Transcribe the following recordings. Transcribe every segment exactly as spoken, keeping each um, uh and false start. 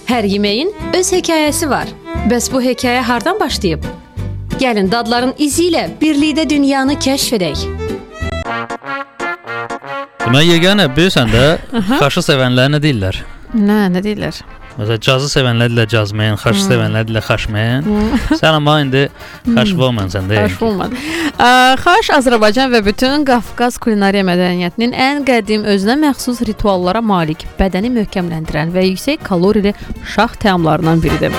Hər yeməyin öz hekayəsi var. Bəs bu hekayə hardan başlayıb? Gəlin dadların izi ilə birlikdə dünyanı kəşf edək. Demək, yeganə bilirsən də, xaşı sevənlər nə deyirlər? Nə, nə deyirlər? Məsələn, cazı sevənlər ilə cazmen, xaşı hmm. sevənlər ilə xaşmen. Hmm. Sən amma indi xaşvolman sən deyək. Xaşvolman. Xaş Azərbaycan və bütün Qafqaz kulinariya mədəniyyətinin ən qədim özünə məxsus rituallara malik, bədəni möhkəmləndirən və yüksək kalorili şah təamlarından biridir.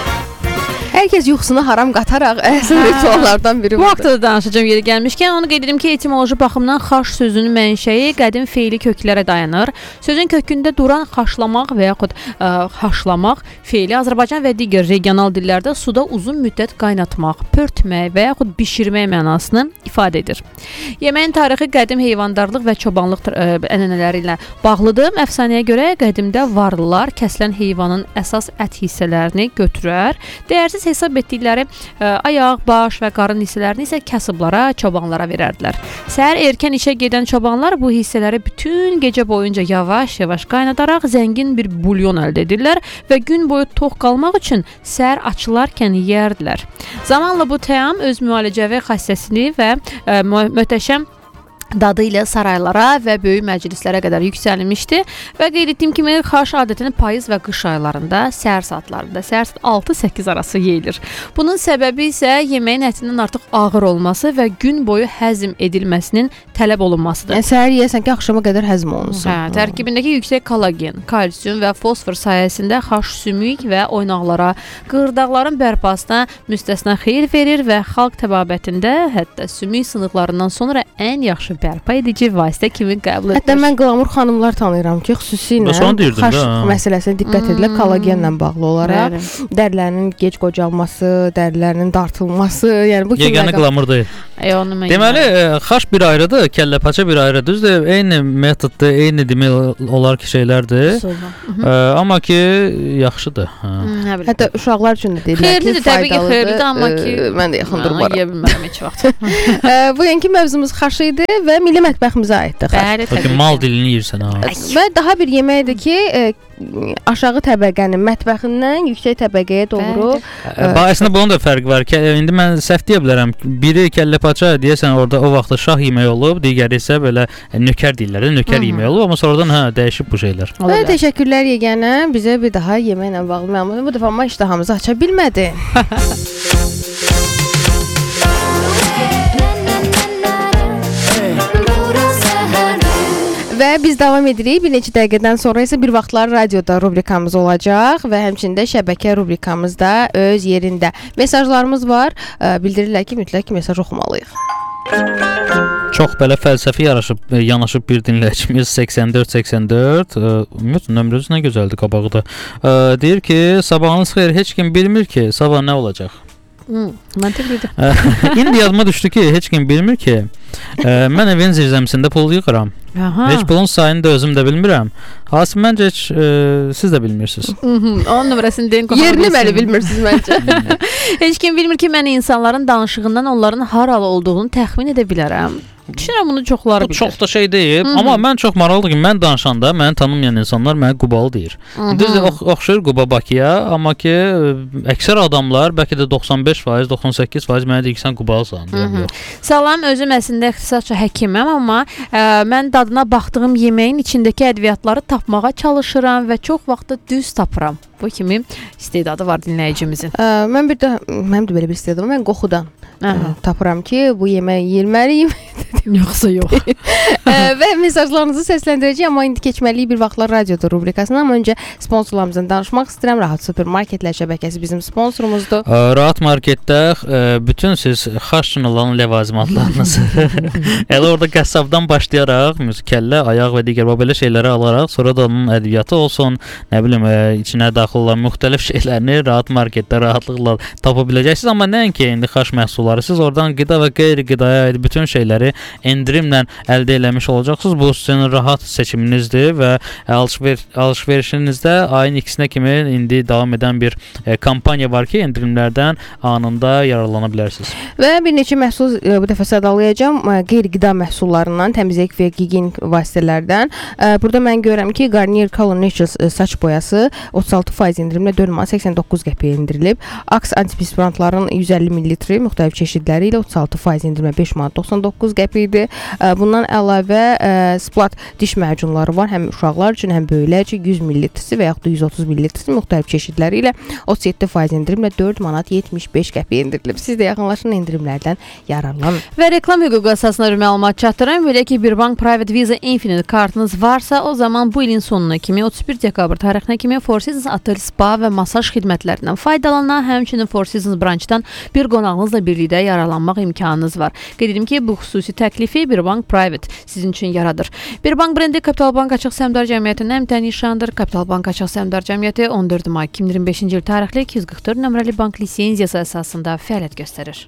Hər kəs yuxusuna haram qataraq əsas rituallardan biri bu. Bu haqda da danışacağım yeri gəlmişkən. Onu qeyd edim ki, etimoloji baxımdan xaş sözünün mənşəyi qədim feili köklərə dayanır. Sözün kökündə duran xaşlamaq və yaxud ə, haşlamaq feili Azərbaycan və digər regional dillərdə suda uzun müddət qaynatmaq, pörtmək və yaxud bişirmək mənasını ifadə edir. Yeməyin tarixi qədim heyvandarlıq və çobanlıq ə, ənənələri ilə bağlıdır. Əfsanəyə görə qədimdə varlılar kəsilən heyvanın əsas ət hissələrini götürər, dəyərsiz hesab etdikləri ə, ayaq, baş və qarın hissələrini isə kasıblara, çobanlara verərdilər. Səhər erkən işə gedən çobanlar bu hissələri bütün gecə boyunca yavaş-yavaş qaynadaraq zəngin bir bulyon əldə edirlər və gün boyu tox qalmaq üçün səhər açılarkən yeyərdilər. Zamanla bu təam öz müalicəvi xassəsini və ə, möhtəşəm dadı ilə saraylara və böyük məclislərə qədər yüksəlmişdi və qeyd etdiyim kimi xaş adətən payız və qış aylarında səhər saatlarında, səhər altı səkkiz arası yeyilir. Bunun səbəbi isə yeməyin ətinin artıq ağır olması və gün boyu həzm edilməsinin tələb olunmasıdır. Yəni səhər yeyəsən ki, axşama qədər həzm olunsun. Hə, tərkibindəki yüksək kollagen, kalsium və fosfor sayəsində xaş sümük və oynaqlara, qırdaqların bərpasına müstəsna xeyir verir və xalq təbabətində hətta sümük sınıqlarından sonra ən yaxşı bərpa edici vasitə kimi qəbul edilir. Hətta mən qlamur xanımlar tanıyıram ki, xüsusilə xaş məsələsinə diqqət edilir hmm. kollagenlə bağlı olaraq. Bəli. Dərilərinin gec qocalması, dərilərinin dartılması, yəni bu kimi yeganə qlamur deyil. E, Deməli, xaş bir ayrıdır, kəllə paça bir ayrıdır. Düzdür, eyni metoddur, eyni demək olar ki, şeylərdir. Ə, amma ki, yaxşıdır. Hə. Hətta uşaqlar üçün də deyirlər ki, faydalıdır. Təbii ki, xeyirlidir, amma ki, mən də yaxın durmaram. Yeyə bilmərəm heç vaxt. Bugünkü mövzumuz xaş idi və milli mətbəximizə aiddir. Bəli, təbii. Mal dilini yeyirsən ha. Və daha bir yeməkdir ki, e, aşağı təbəqənin mətbəxindən yüksək təbəqəyə doğru. Əslində bunun da fərqi var. İndi mən səhv deyə bilərəm. Biri kəllə paça deyəsən orada o vaxtda şah yeməyi olub, digəri isə belə nökər deyirlər, nökər yeməyi olub, amma sonradan hə dəyişib bu şeylər. Və təşəkkürlər yeganə bizə bir daha yeməklə bağlı məlumat. Bu dəfə amma iştahımızı aça bilmədi. Və biz davam edirik. Bir neçə dəqiqədən sonra isə bir vaxtlar radioda rubrikamız olacaq və həmçində şəbəkə rubrikamızda öz yerində. Mesajlarımız var. Bildirirlər ki, mütləq mesaj oxumalıyıq. Çox belə fəlsəfi yanaşıb, yanaşıb bir dinləyicimiz səksən dörd səksən dörd. Ümid nömrəsi nə gözəldir qabağı da. Deyir ki, sabahınız xeyir, heç kim bilmir ki, sabah nə olacaq. Hmm, məntiqlidir. İndi yadıma düşdü ki, heç kim bilmir ki, mən evin zirzəmisində pul yığıram. Aha. Heç pulun sayını da özüm də bilmirəm. Hasim, məncə heç e, siz də bilmirsiniz. Onun nömrəsini deyin. Yerini məli bilmirsiniz məncə. Heç kim bilmir ki, mən insanların danışığından onların haralı olduğunu təxmin edə bilərəm. Düşünürəm bunu çoxları bilir. Bu çox da şey deyil, Hı-hı. amma mən çox maraqlıdır ki, mən danışanda məni tanımayan insanlar mənə Qubalı deyir. Düzdür, ox oxşayır Quba Bakıya, amma ki, əksər adamlar, bəlkə də doxsan beş faiz, doxsan səkkiz faiz mənə deyir ki, sən Qubalısan. Salam, özüm əslində ixtisasca həkiməm, amma ə, mən dadına baxdığım yeməyin içindəki ədviyyatları tapmağa çalışıram və çox vaxtda düz tapıram. Bu kimi istedadı var dinləyicimizin. Ə, mən bir də, mənim də belə bir istedadım, mən qoxudan ə, tapıram ki, bu yeməyi yeyilməliyim. Yoxsa yox. ə, və mesajlarınızı səsləndirəcəyəm, amma indi keçməliyik bir vaxtlar radioda rubrikasına, amma öncə sponsorlarımızdan danışmaq istəyirəm. Rahat Supermarketlər şəbəkəsi bizim sponsorumuzdur. Ə, Rahat Marketdə ə, bütün siz xaş üçün olan ləvazimatlarınızı elə orada qəssabdan başlayaraq, kəllə, ayaq və digər belə şeyləri alaraq, sonra da onun ədviyyatı olsun, nə bilim, ə, içinə daxil olan müxtəlif şeylərini Rahat Marketdə rahatlıqla tapa biləcəksiniz. Amma nəinki indi xaş məhsulları, siz oradan qida və qeyri-qidaya aid bütün şeyləri endirimlə əldə eləmiş olacaqsınız. Bu sizin rahat seçiminizdir və alış-ver alış-verişinizdə ayın ikisinə kimi indi davam edən bir e, kampaniya var ki, endirimlərdən anında yararlana bilərsiniz. Və bir neçə məhsul e, bu dəfə sadalayacağam. E, qeyri-qida məhsullarından, təmizlik və gigiyenik vasitələrdən. E, burada mən görürəm ki, Garnier Color Naturals e, saç boyası otuz altı faiz endirimlə dörd manat səksən doqquz qəpiyə endirilib. Axe antiperspirantların yüz əlli millilitri müxtəlif çeşidləri ilə otuz altı faiz endirimlə beş manat doxsan doqquz qəpidir. E, bundan əlavə e, Splat diş macunları var. Həm uşaqlar üçün, həm böyüklər üçün yüz millilitrisi və yaxud da yüz otuz millilitrisi müxtəlif çeşidləri ilə otuz yeddi faiz endirimlə dörd manat yetmiş beş qəpiyə endirilib. Siz də yaxınlaşın endirimlərdən yararlanın. Və reklam hüququ əsasına bir məlumat çatdırım. Belə ki, bir bank Private Visa Infinite kartınız varsa, o zaman bu ilin sonuna kimi otuz bir dekabr tarixinə kimi Four Seasons Otel Spa və masaj xidmətlərindən faydalanan, həmçinin Four Seasons branchdan bir qonağınızla birlikdə yararlanmaq imkanınız var. Qeyd edim ki, bu xüsusi təklifi Bir Bank Private sizin üçün yaradır. Bir Bank brendi Kapital Bank Açıq Səhmdar Cəmiyyətinin əmtəyi nişanıdır. Kapital Bank Açıq Səhmdar Cəmiyyəti on dörd may iki min iyirmi beşinci il tarixli iki yüz qırx dörd nömrəli bank lisenziyası əsasında fəaliyyət göstərir.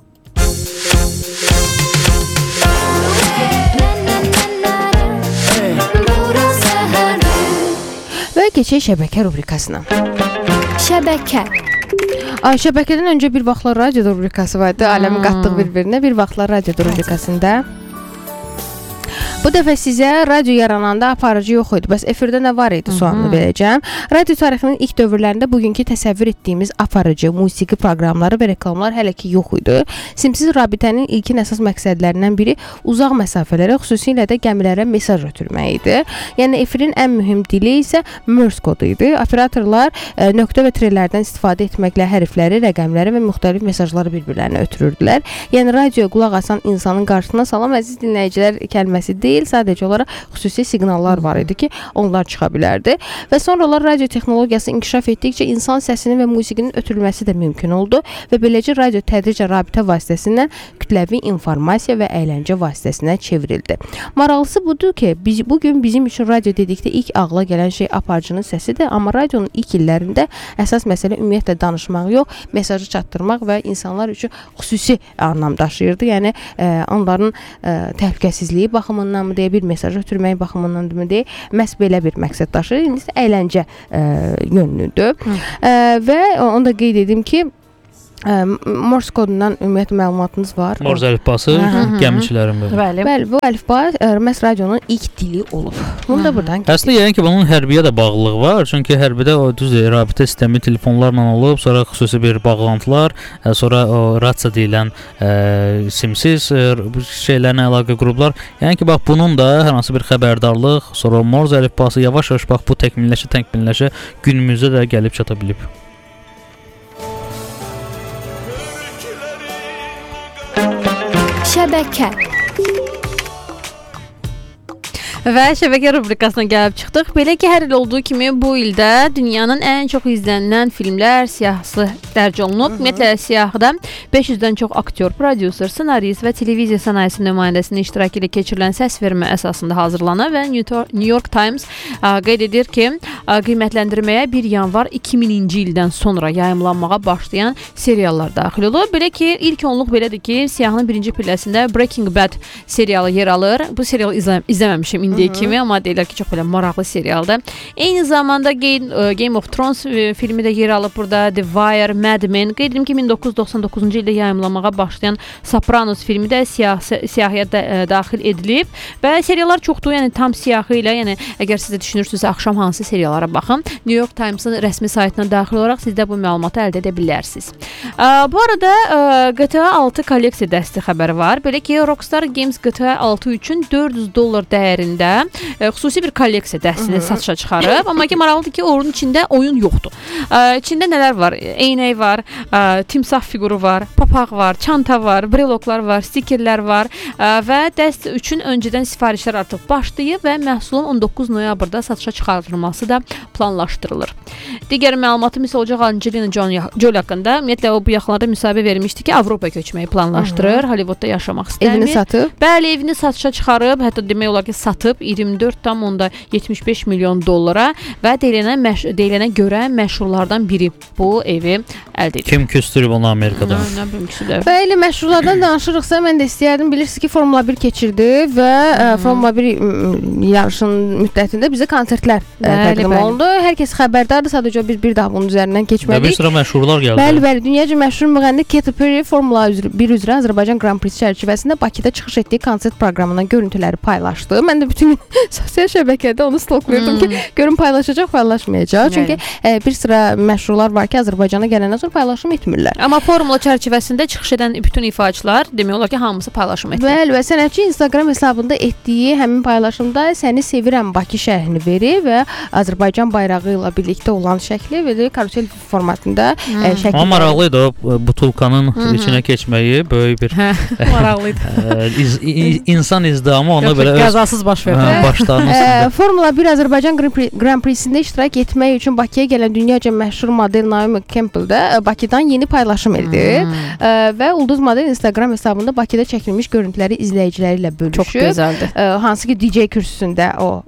Və keçək şəbəkə rubrikasına. Şəbəkə. Ay, şəbəkədən öncə bir vaxtlar radio rubrikası vardı. Aləmi qatdıq bir-birinə. Bir vaxtlar radio rubrikasında. Bu dəfə sizə radio yarananda aparıcı yox idi. Bəs efirdə nə var idi sualını verəcəm. Radio tarixinin ilk dövrlərində bugünkü təsəvvür etdiyimiz aparıcı, musiqi proqramları və reklamlar hələ ki yox idi. Simsiz rabitənin ilkin əsas məqsədlərindən biri uzaq məsafələrə, xüsusilə də gəmilərə mesaj ötürmək idi. Yəni efirin ən mühüm dili isə Morse kodu idi. Operatorlar e, nöqtə və tirələrdən istifadə etməklə hərfləri, rəqəmləri və müxtəlif mesajları bir-birlərinə ötürürdülər. Yəni radioya qulaq asan insanın qarşısına salam əziz dinləyicilər kəlməsi deyil, sadəcə olaraq xüsusi siqnallar var idi ki, onlar çıxa bilərdi. Və sonralar radio texnologiyası inkişaf etdikcə insan səsinin və musiqinin ötürülməsi də mümkün oldu və beləcə radio tədricən rabitə vasitəsindən kütləvi informasiya və əyləncə vasitəsinə çevrildi. Maraqlısı budur ki, biz bugün bizim üçün radio dedikdə ilk ağla gələn şey aparıcının səsidir, amma radionun ilk illərində əsas məsələ ümumiyyətlə danışmaq yox, mesajı çatdırmaq və insanlar üçün xüsusi anlam daşıyırdı. Yəni e, onların e, təhlükəsizliyi baxımından mı deyə bir mesaj ötürmək baxımından mı deyə məhz belə bir məqsəd daşıyır. İndi isə əyləncə e, yönlüdür. E, və onu da qeyd edim ki, Morse kodundan ümumiyyətlə məlumatınız var. Morse əlifbası gəmiçilərin belə. Bəli. Bəli, bu əlifba məhz radionun ilk dili olub. Bunu da buradan. Əslində yəni ki, bunun hərbiyə də bağlılığı var. Çünki hərbidə o düz rabitə sistemi telefonlarla olub, sonra xüsusi bir bağlantılar, sonra o rasiya deyilən ə, simsiz ə, şeylərlə əlaqə qruplar. Yəni ki, bax bunun da hər hansı bir xəbərdarlıq, sonra Morse əlifbası yavaş-yavaş bax bu təkmilləşə, təkmilləşə günümüzdə də gəlib çata bilib. Şəbəkə. Və şəbəkə rubrikasına gəlib çıxdıq. Belə ki, hər il olduğu kimi bu ildə dünyanın ən çox izlənilən filmlər siyahısı dərc olunub. Ümumiyyətlə siyahıda beş yüzdən çox aktyor, prodüser, ssenarist və televiziya sənayesi nümayəndəsinin iştirakı ilə keçirilən səs vermə əsasında hazırlanır və New York Times ə, qeyd edir ki, ə, qiymətləndirməyə bir yanvar iki mininci ildən sonra yayımlanmağa başlayan seriallar daxil olur. Belə ki, ilk onluq belədir ki, siyahının birinci pilləsində Breaking Bad serialı yer alır. Bu serialı izlə izləməmişim indiyə kimi, amma deyirlər ki, çox belə maraqlı serialdır. Eyni zamanda Game of Thrones filmi də yer alıb burada, The Wire, Mad Men. Qeyd edim ki, min doqquz yüz doxsan doqquzuncu ildə yayımlanmağa başlayan Sopranos filmi də siyah, siyahıya da, ə, daxil edilib və seriallar çoxdur, yəni tam siyahı ilə, yəni əgər siz də düşünürsünüzsə axşam hansı seriallara baxın, New York Times-ın rəsmi saytına daxil olaraq siz də bu məlumatı əldə edə bilərsiniz. Ə, bu arada ə, G T A altı kolleksiya dəsti xəbəri var. Belə ki, Rockstar Games G T A altı üçün dörd yüz dollar dəyərində ə, xüsusi bir kolleksiya dəstini satışa çıxarıb, amma ki, maraqlıdır ki, onun içində oyun yoxdur. Ə, içində nələr var? Eynək var, ə, timsah fiquru var, papaq var, çanta var, breloklar var, stikerlər var ə, və dəst üçün öncədən sifarişlər artıq başlayıb və məhsulun on doqquz noyabrda satışa çıxarılması da planlaşdırılır. Digər məlumatım isə olacaq Angelina Jolie haqqında. Ümumiyyətlə o bu yaxınlarda müsahibə vermişdi ki, Avropa köçməyi planlaşdırır, Hollywoodda yaşamaq istəmir. Evini satıb. Bəli, evini satışa çıxarıb, hətta demək olar ki, satıb iyirmi dörd tam yetmiş beş milyon dollara və deyilənə məş deyilənə görə məşhurlardan biri bu evi əldə edib. Kim küstürüb onu Amerikada? Nə bilim küsülər. Və elə məşhurlardan danışırıqsa mən də istəyərdim. Bilirsiniz ki, Formula bir keçirdi və ə, Formula bir yarışının müddətində bizə konsertlər ə, təqdim olundu. Hər kəs xəbərdardır, sadəcə biz bir daha bunun üzərindən keçmədik. Və bir sıra məşhurlar gəldi. Bəli, bəli, dünyaca məşhur müğənni Katy Perry Formula bir üzrə Azərbaycan Grand Prix çərçivəsində Bakıda çıxış etdiyi konsert proqramından görüntüləri paylaşdı. Mən də bütün sosial şəbəkədə onu stoklayırdım ki, görün paylaşacaq, paylaşmayacaq. Çünki ə, bir sıra məşhurlar var ki, Azərbaycana gələndən sonra paylaşım etmirlər. Amma Formula çərçivəsində çıxış edən bütün ifaçılar demək olar ki, hamısı paylaşım etdi. Bəli, və sənətçi Instagram hesabında etdiyi həmin paylaşımda "Səni sevirəm Bakı" şərhini verir və Azərbaycan bayrağı ilə birlikdə olan şəkli və karusel formatında Hmm. ə, şəkil. Amma maraqlıydı o butulkanın içinə keçməyi, böyük bir maraqlıydı. iz, iz, insan izdamı ona belə qəzasız baş verdi. Hə, başlarının Ə, üstündə. Formula bir Azərbaycan Grand Prix-sində iştirak etmək üçün Bakıya gələn dünyaca məşhur model Naomi Campbell də Bakıdan yeni paylaşım etdi. Hmm. Ə, və ulduz model Instagram hesabında Bakıda çəkilmiş görüntüləri izləyiciləri ilə bölüşüb. Çox gözəldir. Ə, hansı ki D J kürsüsündə o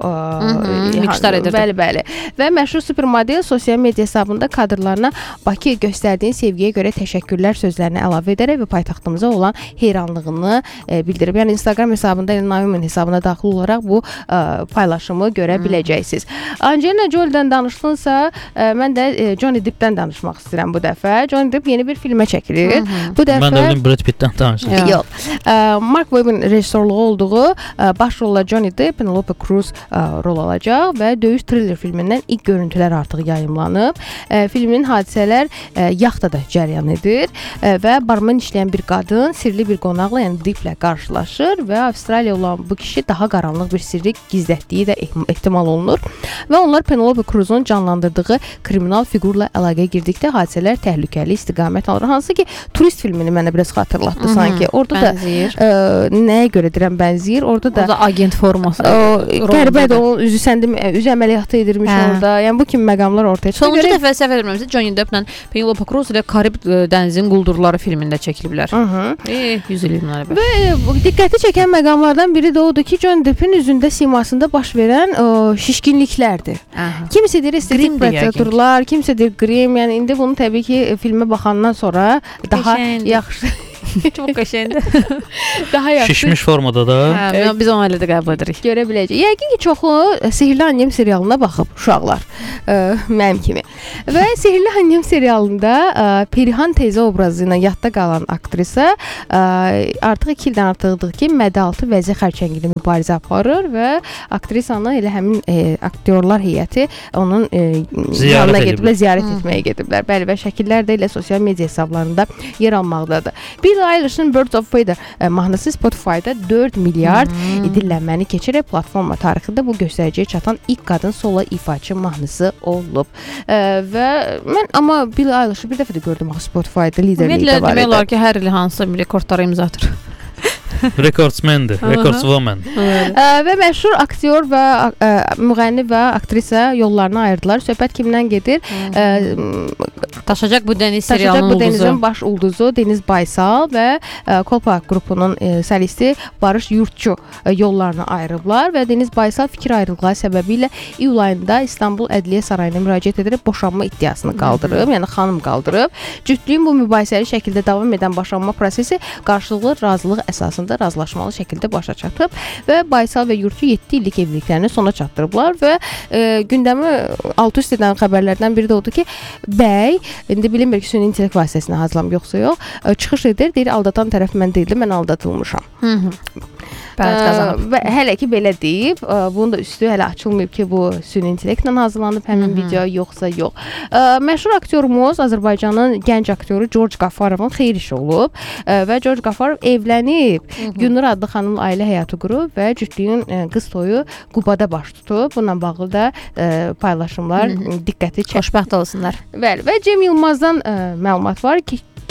ə, miksar edirdi. Bəli, bəli. Və məşhur supermodel sosial media hesabında kadrlarına Bakı göstərdiyin sevgiyə görə təşəkkürlər sözlərini əlavə edərək və paytaxtımıza olan heyranlığını ə, bildirib. Yəni Instagram hesabında Naomi'nin hesabına daxil olaraq bu ə, paylaşımı görə biləcəksiniz. Angelina Jolie'dən danışdınsa, ə, mən də ə, Johnny Depp'dən danışmaq istəyirəm bu dəfə. Johnny Depp yeni bir filmə çəkilir. Bu dəfə Mən də bildim Brad Pittdən danışıram. Yox. Ə, Mark Wahlberg'in rejissorluğu olduğu ə, baş rolla Johnny Depp, Penelope Cruz ə, rol alacaq və döyüş thriller filmindən ilk görüntülər artıq yayımlanıb. Ə, filmin hadisələr ə, yaxtada cərəyan edir ə, və barman işləyən bir qadın sirli bir qonaqla, yəni Depp'lə qarşılaşır və Avstraliya olan bu kişi daha qaranlıq bir sirri gizlətdiyi də ehtimal olunur və onlar Penelope Cruz'un canlandırdığı kriminal fiqurla əlaqəyə girdikdə hadisələr təhlükəli istiqamət alır. Hansı ki, turist filmini mənə biraz xatırlatdı. Hı -hı. Sanki orada bənziyir. da ə, nəyə görə deyirəm bənziyir? Orada da orada agent forması. Qəribədir, o üzü səndim üzü əməliyyatı edirmiş hə. orada. Yəni bu kimi məqamlar ortaya çıxır. Sonuncu dəfə səhv etmirəmsə Johnny Depplə Penelope Cruz ilə Karib dənizinin quldurları filmində çəkiliblər. E, yüz il bunlar. Və diqqəti çəkən məqamlardan biri də odur ki, Johnny Deppin üzündə, simasında baş verən o, şişkinliklərdir. Aha. Kimsə deyir estetik prosedurlar, kimsə deyir grim. Yəni indi bunu təbii ki filmə baxandan sonra daha Qəşəngdir. yaxşı Çox qəşəngdir. daha yaxşı Şişmiş formada da. Hə, biz onu elə də qəbul edirik. Görə biləcək. Yəqin ki, çoxu Sehirli Annem serialına baxıb uşaqlar, ə, mənim kimi. Və Sehirli Annem serialında ə, Perihan teyzə obrazı ilə yadda qalan aktrisa ə, artıq iki ildən artıqdır ki, mədaltı vəzi xərçəngi ilə mübarizə aparır və aktrisanı elə həmin ə, aktyorlar heyəti onun ə, yanına gediblər, ziyarət etməyə gediblər. Bəli, və şəkillər də elə sosial media hesablarında yer almaqdadır. Billie Eilish'in Birds of Feather ə, mahnısı Spotify-da dörd milyard hmm. dinlənməni keçirək platforma tarixində bu göstəriciyə çatan ilk qadın solo ifaçı mahnısı olub. Ə, və mən amma Billie Eilish'i bir dəfə də gördüm Spotify-da liderlikdə var idi. Demək olar ki, hər il hansısa bir rekordlara imza atır. Rekordsmendir, rekordswoman. Ə, və məşhur aktyor və ə, müğənni və aktrisa yollarını ayırdılar. Söhbət kimdən gedir? Ə, Taşacaq bu dəniz Taşacaq serialının bu ulduzu. dənizin baş ulduzu Deniz Baysal və ə, Kolpa qrupunun ə, solisti Barış Yurtçu ə, yollarını ayırıblar və Deniz Baysal fikir ayrılığı səbəbilə iyul ayında İstanbul Ədliyyə Sarayına müraciət edərək boşanma iddiasını qaldırıb, yəni xanım qaldırıb. Cütlüyün bu mübahisəli şəkildə davam edən boşanma prosesi qarşılıqlı razılıq əsasında razılaşmalı şəkildə başa çatıb və Baysal və Yurtçu yeddi illik evliliklərini sona çatdırıblar və ə, gündəmi alt-üst edən xəbərlərdən biri də odur ki, bəy indi bilinmir ki, süni intellekt vasitəsilə hazırlam yoxsa yox, ə, çıxış edir, deyir aldatan tərəf mən deyildim, mən aldatılmışam. Hı -hı. Bəli, qazanıb. Və hələ ki belə deyib, ə, bunun da üstü hələ açılmayıb ki, bu süni intellektlə hazırlanıb həmin Hı -hı. video yoxsa yox. Ə, məşhur aktyorumuz Azərbaycanın gənc aktyoru George Qafarovun xeyir işi olub ə, və George Qafarov evlənib. Hı -hı. Günür adlı xanımla ailə həyatı qurub və cütlüyün ə, qız toyu Qubada baş tutub. Bununla bağlı da ə, paylaşımlar Hı -hı. diqqəti çəkdi. Xoşbəxt olsunlar. Bəli, və Cem Yılmazdan ə, məlumat var ki,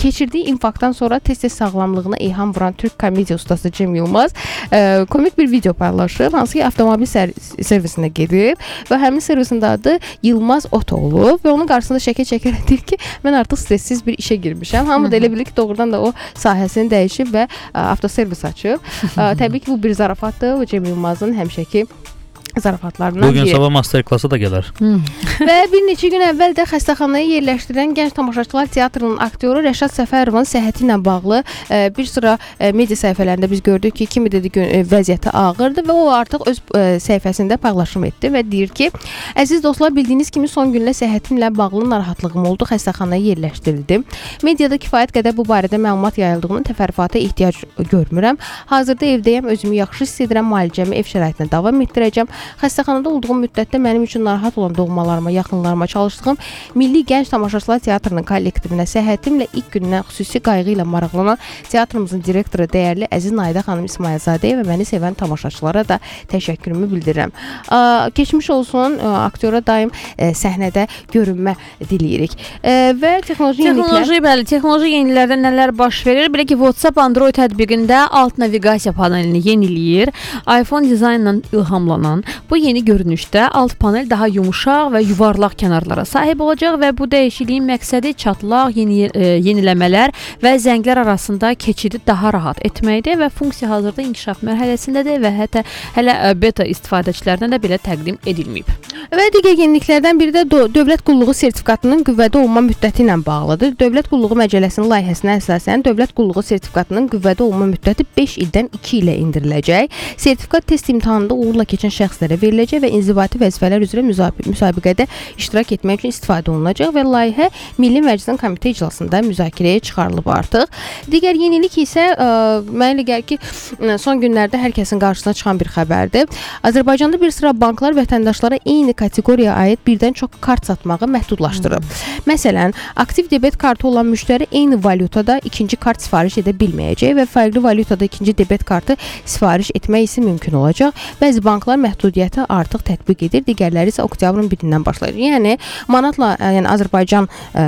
keçirdiyi infarktdan sonra tez-tez sağlamlığına ilham vuran Türk komediya ustası Cem Yılmaz e, komik bir video paylaşıb, hansı ki avtomobil ser servisinə gedib və həmin servisin adı Yılmaz Oto olub və onun qarşısında şəkil çəkərək deyir ki, mən artıq stressiz bir işə girmişəm. Hamı da elə bilir ki, doğrudan da o sahəsini dəyişib və ə, avtoservis açıb. Ə, təbii ki, bu bir zarafatdır. O Cem Yılmazın həmişəki zarafatlarından bugün biri. sabah master klası da gələr. Və bir neçə gün əvvəl də xəstəxanaya yerləşdirilən Gənc Tamaşaçılar Teatrının aktyoru Rəşad Səfərovun səhhəti ilə bağlı ə, bir sıra ə, media səhifələrində biz gördük ki, kimi dedi ki, vəziyyəti ağırdır və o artıq öz ə, səhifəsində paylaşım etdi və deyir ki, əziz dostlar, bildiyiniz kimi son günlər səhhətimlə bağlı narahatlığım oldu, xəstəxanaya yerləşdirildim. Mediada kifayət qədər bu barədə məlumat yayıldığını təfərrüata ehtiyac görmürəm. Hazırda evdəyəm, özümü yaxşı hiss edirəm, müalicəmi ev şəraitində davam etdirəcəm. Xəstəxanada olduğum müddətdə mənim üçün narahat olan doğmalarıma, yaxınlarıma çalışdığım Milli Gənc Tamaşaçılar Teatrının kollektivinə, səhhətimlə ilk gündən xüsusi qayğı ilə maraqlanan teatrımızın direktoru dəyərli əziz Naidə xanım İsmailzadəyə və məni sevən tamaşaçılara da təşəkkürümü bildirirəm. Ə, keçmiş olsun, ə, aktyora daim ə, səhnədə görünmə diləyirik. Ə, və texnoloji yeniliklər... Texnoloji, bəli, texnoloji yeniliklərdə nələr baş verir? Belə ki, WhatsApp Android tətbiqində alt naviqasiya panelini yeniləyir. iPhone dizaynla ilhamlanan bu yeni görünüşdə alt panel daha yumuşaq və yuvarlaq kənarlara sahib olacaq və bu dəyişikliyin məqsədi çatlaq, yeni, e, yeniləmələr və zənglər arasında keçidi daha rahat etməkdir və funksiya hazırda inkişaf mərhələsindədir və hətta hələ beta istifadəçilərinə də belə təqdim edilməyib. Və digər yeniliklərdən biri də dövlət qulluğu sertifikatının qüvvədə olma müddəti ilə bağlıdır. Dövlət qulluğu məcəlləsinin layihəsinə əsasən dövlət qulluğu sertifikatının qüvvədə olma müddəti beş ildən iki ilə endiriləcək. Sertifikat test imtahanında uğurla keçən şəxslərə veriləcək və inzibati vəzifələr üzrə müsabiqədə iştirak etmək üçün istifadə olunacaq və layihə Milli Məclisin komitə iclasında müzakirəyə çıxarılıb artıq. Digər yenilik isə ə, mənə elə gəlir ki, son günlərdə hər kəsin qarşısına çıxan bir xəbərdir. Azərbaycanda bir sıra banklar vətəndaşlara eyni kateqoriyaya aid birdən çox kart satmağı məhdudlaşdırıb. Hmm. Məsələn, aktiv debet kartı olan müştəri eyni valyutada ikinci kart sifariş edə bilməyəcək və fərqli valyutada ikinci debet kartı sifariş etmək isə mümkün olacaq. Bəzi banklar məhdudiyyəti artıq tətbiq edir, digərləri isə oktyabrın birindən başlayır. Yəni manatla, yəni Azərbaycan ə,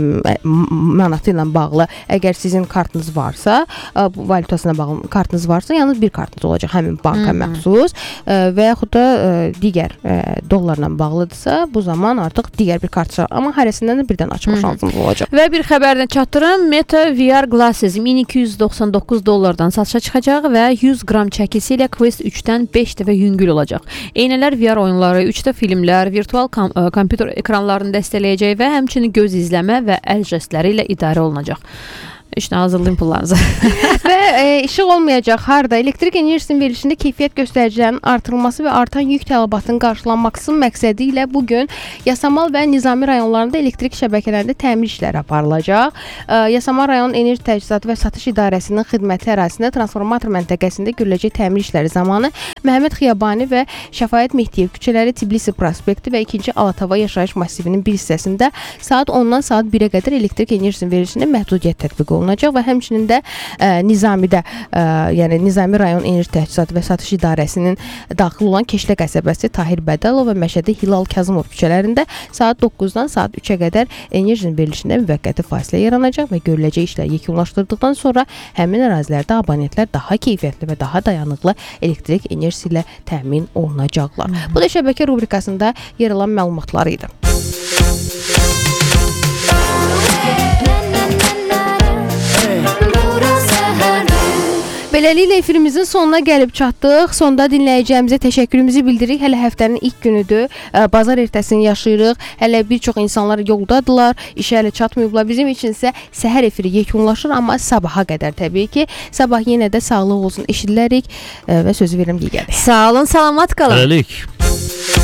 manatı ilə bağlı əgər sizin kartınız varsa, ə, valyutasına bağlı kartınız varsa, yalnız bir kartınız olacaq həmin banka Hı -hı. məxsus ə, və yaxud da ə, digər ə, dollarla bağlıdırsa, bu zaman artıq digər bir kart çıxar. Amma hərəsindən də birdən açma şansınız olacaq. Və bir xəbərdən çatdırım. Meta V R Glasses min iki yüz doxsan doqquz dollardan satışa çıxacaq və yüz qram çəkisi ilə Quest üçdən beş dəfə yüngül olacaq. Eynələr V R oyunları, üç D filmlər, virtual kom kompüter ekranlarını dəstəkləyəcək və həmçinin göz izləmə və əl jestləri ilə idarə olunacaq. İşte hazırlayın pullarınızı. Və e, işıq olmayacaq harda? Elektrik enerjisinin verilişində keyfiyyət göstəricilərinin artırılması və artan yük tələbatının qarşılanması məqsədi ilə bu gün Yasamal və Nizami rayonlarında elektrik şəbəkələrində təmir işləri aparılacaq. E, Yasamal rayon Enerji Təchizatı və Satış İdarəsinin xidməti ərazisində transformator məntəqəsində görüləcək təmir işləri zamanı Məhəmməd Xiyabani və Şəfaət Mehdiyev küçələri, Tbilisi prospekti və ikinci Alatava yaşayış massivinin bir hissəsində saat ondan saat birə qədər elektrik enerjisinin verilişində məhdudiyyət tətbiq olunacaq və həmçinin də ə, Nizamidə, ə, yəni Nizami rayon Enerji Təchizatı və Satış İdarəsinin daxil olan Keşlə qəsəbəsi, Tahir Bədəlov və Məşədi Hilal Kazımov küçələrində saat doqquzdan saat üçə qədər enerjinin verilişində müvəqqəti fasilə yaranacaq və görüləcək işlər yekunlaşdırdıqdan sonra həmin ərazilərdə abonentlər daha keyfiyyətli və daha dayanıqlı elektrik enerjisi ilə təmin olunacaqlar. Hmm. Bu da şəbəkə rubrikasında yer alan məlumatlar idi. Beləliklə efirimizin sonuna gəlib çatdıq. Sonda dinləyicimizə təşəkkürümüzü bildiririk. Hələ həftənin ilk günüdür. Bazar ertəsini yaşayırıq. Hələ bir çox insanlar yoldadılar. İşə hələ çatmayıblar. Bizim üçün isə səhər efiri yekunlaşır, amma sabaha qədər təbii ki. Sabah yenə də sağlıq olsun eşidilərik və sözü verirəm digəri. Sağ olun, salamat qalın. Hələlik.